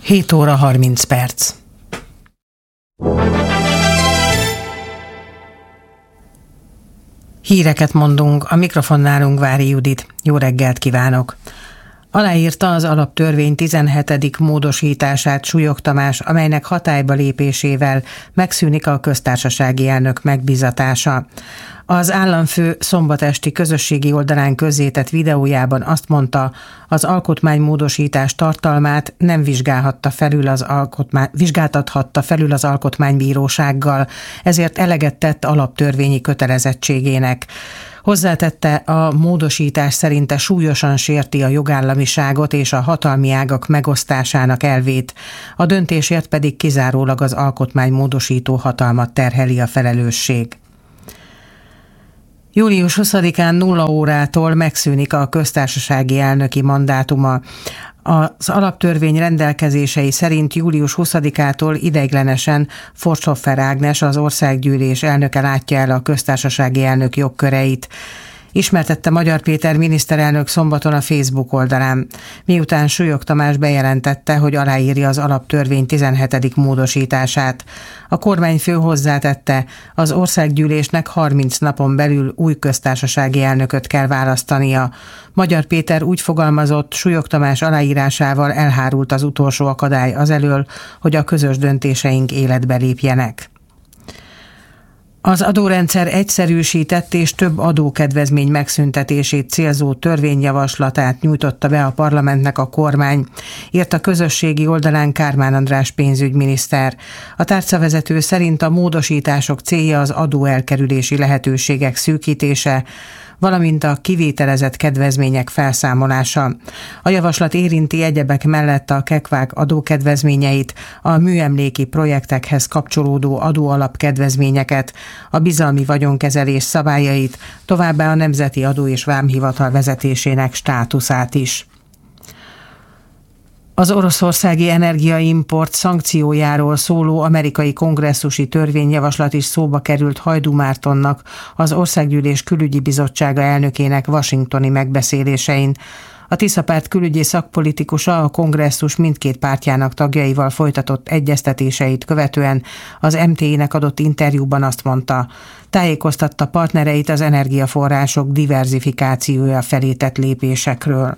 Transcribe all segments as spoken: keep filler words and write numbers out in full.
hét óra harminc perc. Híreket mondunk, a mikrofonnál Vári Judit. Jó reggelt kívánok! Aláírta az alaptörvény tizenhetedik módosítását Súlyog Tamás, amelynek hatályba lépésével megszűnik a köztársasági elnök megbízatása. Az államfő szombatesti közösségi oldalán közzétett videójában azt mondta, az alkotmánymódosítás tartalmát nem vizsgálhatta felül az alkotmány, vizsgáltathatta felül az alkotmánybírósággal, ezért eleget tett alaptörvényi kötelezettségének. Hozzátette, a módosítás szerinte súlyosan sérti a jogállamiságot és a hatalmi ágak megosztásának elvét, a döntésért pedig kizárólag az alkotmánymódosító hatalmat terheli a felelősség. július huszadikán nulla órától megszűnik a köztársasági elnöki mandátuma. Az alaptörvény rendelkezései szerint július huszadikától ideiglenesen Forsthoffer Ágnes, az országgyűlés elnöke látja el a köztársasági elnök jogköreit. Ismertette Magyar Péter miniszterelnök szombaton a Facebook oldalán, miután Súlyog Tamás bejelentette, hogy aláírja az alaptörvény tizenhetedik módosítását. A kormányfő hozzátette, az országgyűlésnek harminc napon belül új köztársasági elnököt kell választania. Magyar Péter úgy fogalmazott, Súlyog Tamás aláírásával elhárult az utolsó akadály azelől, hogy a közös döntéseink életbe lépjenek. Az adórendszer egyszerűsített és több adókedvezmény megszüntetését célzó törvényjavaslatát nyújtotta be a parlamentnek a kormány, írt a közösségi oldalán Kármán András pénzügyminiszter. A tárcavezető szerint a módosítások célja az adóelkerülési lehetőségek szűkítése, valamint a kivételezett kedvezmények felszámolása. A javaslat érinti egyebek mellett a kekvák adókedvezményeit, a műemléki projektekhez kapcsolódó adóalapkedvezményeket, a bizalmi vagyonkezelés szabályait, továbbá a Nemzeti Adó és Vámhivatal vezetésének státuszát is. Az oroszországi energiaimport szankciójáról szóló amerikai kongresszusi törvényjavaslat is szóba került Hajdú Mártonnak, az Országgyűlés Külügyi Bizottsága elnökének washingtoni megbeszélésein. A Tisza Párt külügyi szakpolitikusa a kongresszus mindkét pártjának tagjaival folytatott egyeztetéseit követően az em té i-nek adott interjúban azt mondta, tájékoztatta partnereit az energiaforrások diverzifikációja felé tett lépésekről.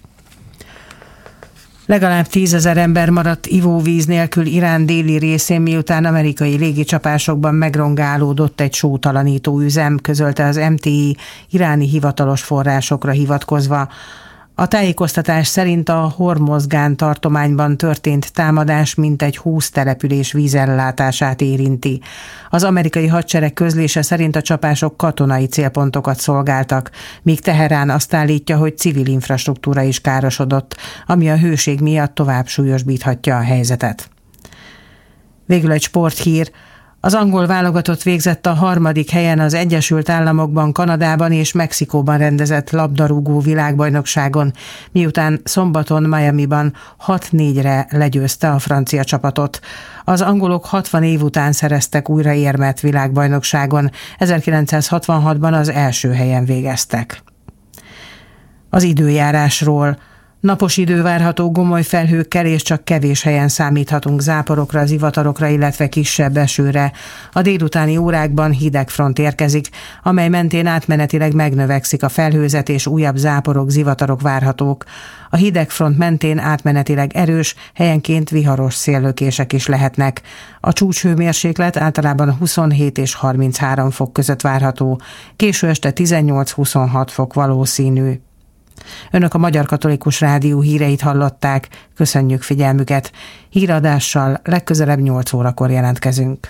Legalább tízezer ember maradt ivóvíz nélkül Irán déli részén, miután amerikai légicsapásokban megrongálódott egy sótalanító üzem, közölte az em té i iráni hivatalos forrásokra hivatkozva. A tájékoztatás szerint a Hormozgán tartományban történt támadás mintegy húsz település vízellátását érinti. Az amerikai hadsereg közlése szerint a csapások katonai célpontokat szolgáltak, míg Teherán azt állítja, hogy civil infrastruktúra is károsodott, ami a hőség miatt tovább súlyosbíthatja a helyzetet. Végül egy sporthír. Az angol válogatott végzett a harmadik helyen az Egyesült Államokban, Kanadában és Mexikóban rendezett labdarúgó világbajnokságon, miután szombaton Miamiban hat négyre legyőzte a francia csapatot. Az angolok hatvan év után szereztek újra érmet világbajnokságon, ezerkilencszázhatvanhatban az első helyen végeztek. Az időjárásról. Napos idő várható gomoly felhőkkel, és csak kevés helyen számíthatunk záporokra, zivatarokra, illetve kisebb esőre. A délutáni órákban hideg front érkezik, amely mentén átmenetileg megnövekszik a felhőzet, és újabb záporok, zivatarok várhatók. A hideg front mentén átmenetileg erős, helyenként viharos széllökések is lehetnek. A csúcshőmérséklet általában huszonhét és harminchárom fok között várható, késő este tizennyolc-huszonhat fok valószínű. Önök a Magyar Katolikus Rádió híreit hallották, köszönjük figyelmüket. Híradással legközelebb nyolc órakor jelentkezünk.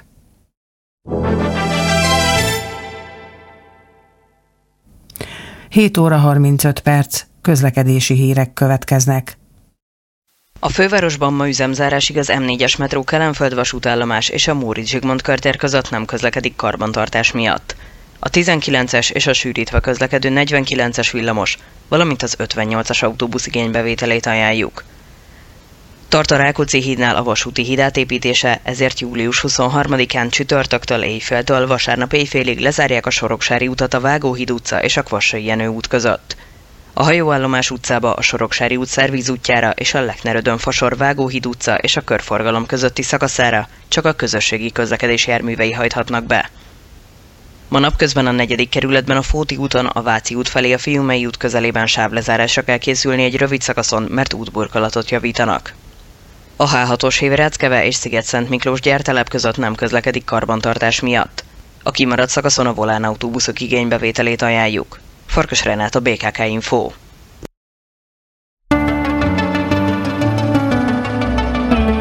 hét óra harmincöt perc, közlekedési hírek következnek. A fővárosban ma üzemzárásig az em négyes metró Kelenföld vasútállomás és a Móricz Zsigmond körtér között nem közlekedik karbantartás miatt. A tizenkilences és a sűrítve közlekedő negyvenkilences villamos, valamint az ötvennyolcas autóbusz igénybevételét ajánljuk. Tart a Rákóczi hídnál a vasúti híd átépítése, ezért július huszonharmadikán csütörtöktől éjféltől vasárnap éjfélig lezárják a Soroksári utat a Vágóhíd utca és a Kvassai Jenő út között. A hajóállomás utcába, a Soroksári út szervízútjára és a Lechner-Ödön-Fasor Vágóhíd utca és a körforgalom közötti szakaszára csak a közösségi közlekedés járművei hajthatnak be. Ma napközben a negyedik kerületben a Fóti úton a Váci út felé a Fiumei út közelében sávlezárásra kell készülni egy rövid szakaszon, mert útburkolatot javítanak. A há hatos Hévereckeve és Sziget-Szent Miklós gyártelep között nem közlekedik karbantartás miatt. A kimaradt szakaszon a Volán autóbuszok igénybevételét ajánljuk. Farkas Renáta, bé ká ká Info.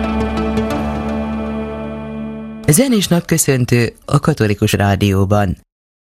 Zenés napköszöntő a Katolikus Rádióban.